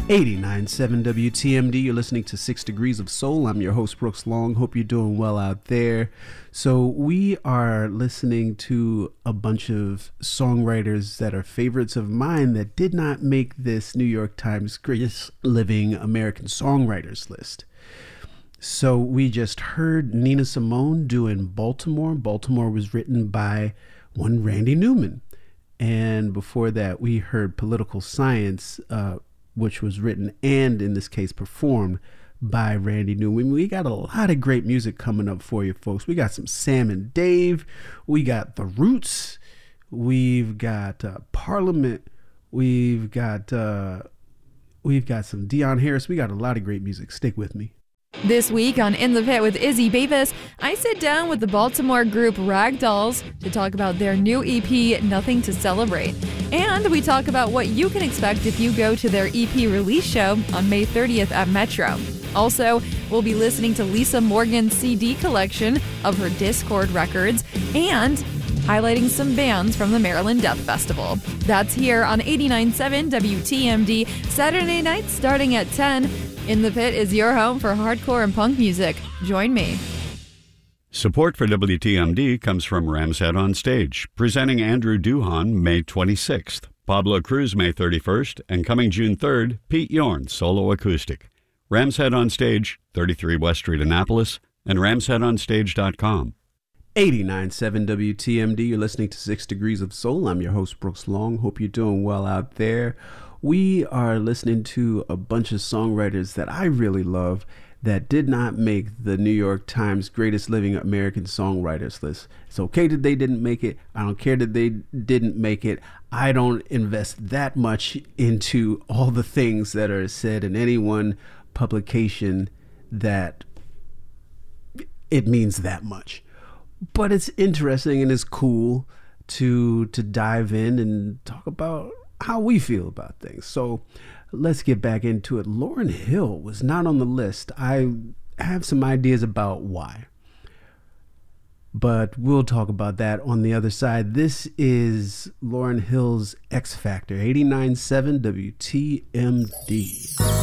89.7 WTMD. You're listening to 6 Degrees of Soul. I'm your host, Brooks Long. Hope you're doing well out there. So we are listening to a bunch of songwriters that are favorites of mine that did not make this New York Times Greatest Living American Songwriters list. So we just heard Nina Simone doing Baltimore. Baltimore was written by one Randy Newman. And before that, we heard Political Science, which was written and, in this case, performed by Randy Newman. We got a lot of great music coming up for you, folks. We got some Sam and Dave. We got The Roots. We've got Parliament. We've got some Deion Harris. We got a lot of great music. Stick with me. This week on In the Pit with Izzy Bavis, I sit down with the Baltimore group Ragdolls to talk about their new EP, Nothing to Celebrate. And we talk about what you can expect if you go to their EP release show on May 30th at Metro. Also, we'll be listening to Lisa Morgan's CD collection of her Discord records and highlighting some bands from the Maryland Death Festival. That's here on 89.7 WTMD, Saturday nights starting at 10. In the Pit is your home for hardcore and punk music. Join me. Support for WTMD comes from Ramshead on Stage, presenting Andrew Duhon May 26th, Pablo Cruz May 31st, and coming June 3rd, Pete Yorn, solo acoustic. Ramshead on Stage, 33 West Street, Annapolis, and ramsheadonstage.com. 89.7 WTMD. You're listening to 6 Degrees of Soul. I'm your host, Brooks Long. Hope you're doing well out there. We are listening to a bunch of songwriters that I really love that did not make the New York Times Greatest Living American Songwriters list. It's okay that they didn't make it. I don't care that they didn't make it. I don't invest that much into all the things that are said in any one publication that it means that much. But it's interesting and it's cool to dive in and talk about how we feel about things. So let's get back into it. Lauryn Hill was not on the list. I have some ideas about why, but we'll talk about that on the other side. This is Lauryn Hill's X Factor, 89.7 WTMD.